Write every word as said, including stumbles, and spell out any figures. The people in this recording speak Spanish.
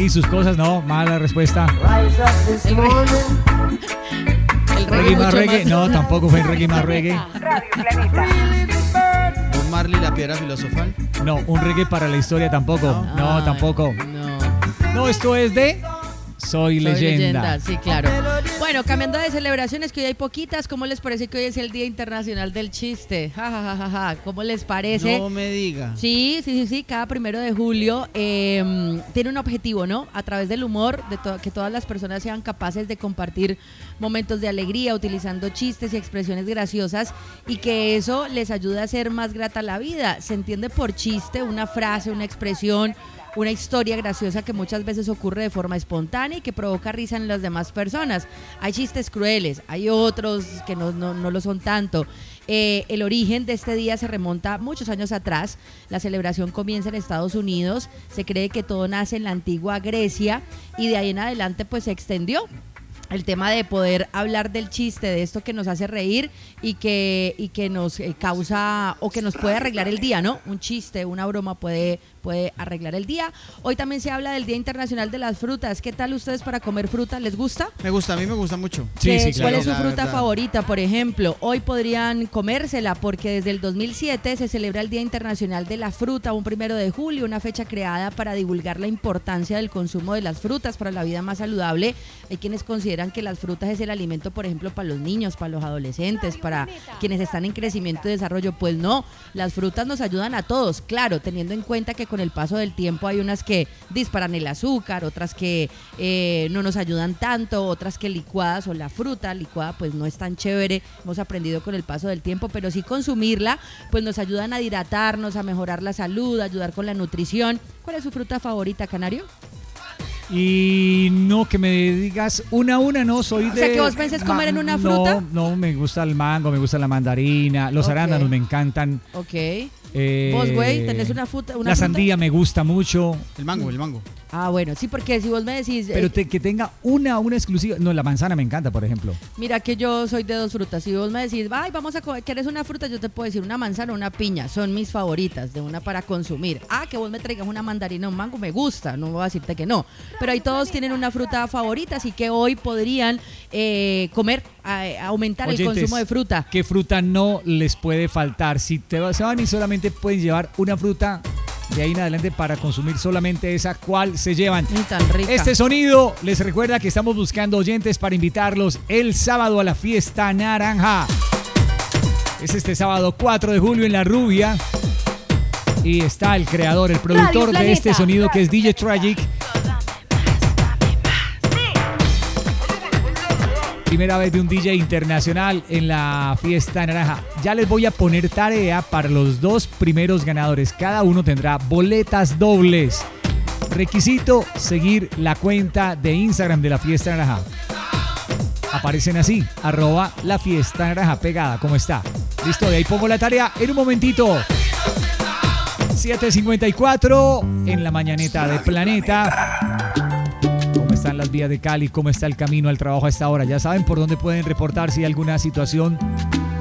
reggae y sus cosas, no, mala respuesta. El reggae. El Reggae más reggae, más. no, tampoco fue el reggae más reggae. Radio Planeta. Bob Marley, la piedra filosofal. No, un reggae para la historia tampoco. No, Ay, tampoco. No. No, esto es de Soy, Soy leyenda. Sí, claro. Bueno, cambiando de celebraciones, que hoy hay poquitas, ¿cómo les parece que hoy es el Día Internacional del Chiste? Ja, ja, ja, ja, ja. ¿Cómo les parece? No me diga. Sí, sí, sí, sí, cada primero de julio eh, tiene un objetivo, ¿no? A través del humor, de to- que todas las personas sean capaces de compartir momentos de alegría, utilizando chistes y expresiones graciosas, y que eso les ayude a hacer más grata la vida. Se entiende por chiste una frase, una expresión, una historia graciosa que muchas veces ocurre de forma espontánea y que provoca risa en las demás personas. Hay chistes crueles, hay otros que no, no, no lo son tanto. Eh, el origen de este día se remonta muchos años atrás. La celebración comienza en Estados Unidos. Se cree que todo nace en la antigua Grecia y de ahí en adelante pues se extendió el tema de poder hablar del chiste, de esto que nos hace reír y que, y que nos eh, causa o que nos puede arreglar el día, ¿no? Un chiste, una broma puede, puede arreglar el día. Hoy también se habla del Día Internacional de las Frutas. ¿Qué tal ustedes para comer fruta? ¿Les gusta? Me gusta, a mí me gusta mucho. Sí, ¿Qué- sí, claro. ¿Cuál es su La fruta verdad. favorita, por ejemplo? Hoy podrían comérsela porque desde el dos mil siete se celebra el Día Internacional de la Fruta, un primero de julio, una fecha creada para divulgar la importancia del consumo de las frutas para la vida más saludable. Hay quienes consideran que las frutas es el alimento, por ejemplo, para los niños, para los adolescentes, para quienes están en crecimiento y desarrollo. Pues no, las frutas nos ayudan a todos, claro, teniendo en cuenta que con el paso del tiempo hay unas que disparan el azúcar, otras que eh, no nos ayudan tanto, otras que licuadas o la fruta licuada pues no es tan chévere, hemos aprendido con el paso del tiempo, pero sí consumirla pues nos ayudan a hidratarnos, a mejorar la salud, a ayudar con la nutrición. ¿Cuál es su fruta favorita, Canario? Y no que me digas una a una, no soy de. O sea, que vos pensés comer en una fruta. No, no, me gusta el mango, me gusta la mandarina, los Ok. arándanos me encantan. Ok. eh, Vos, güey, ¿tenés una fruta? Una la fruta? sandía me gusta mucho, El mango, el mango. Ah, bueno, sí, porque si vos me decís... pero eh, te- que tenga una, una exclusiva. No, la manzana me encanta, por ejemplo. Mira que yo soy de dos frutas. Si vos me decís, ay, vamos a comer, ¿quieres una fruta? Yo te puedo decir una manzana o una piña. Son mis favoritas, de una para consumir. Ah, que vos me traigas una mandarina o un mango, me gusta. No voy a decirte que no. Pero ahí todos tienen una fruta favorita, así que hoy podrían eh, comer, eh, aumentar el Oyentes, consumo de fruta. ¿qué fruta no les puede faltar? Si te va- se van y solamente pueden llevar una fruta, de ahí en adelante para consumir solamente esa, ¿cuál se llevan? Ni tan rica. Este sonido les recuerda que estamos buscando oyentes para invitarlos el sábado a la fiesta naranja. Es este sábado cuatro de julio en La Rubia. Y está el creador, el productor de Planeta. este sonido, que es D J Tragic. Primera vez de un D J internacional en la fiesta naranja. Ya les voy a poner tarea para los dos primeros ganadores. Cada uno tendrá boletas dobles. Requisito: seguir la cuenta de Instagram de la fiesta naranja. Aparecen así, arroba la fiesta naranja, pegada, como está. Listo, de ahí pongo la tarea en un momentito. siete cincuenta y cuatro en la mañanita de Planeta. ¿Cómo están las vías de Cali? ¿Cómo está el camino al trabajo a esta hora? Ya saben por dónde pueden reportar si hay alguna situación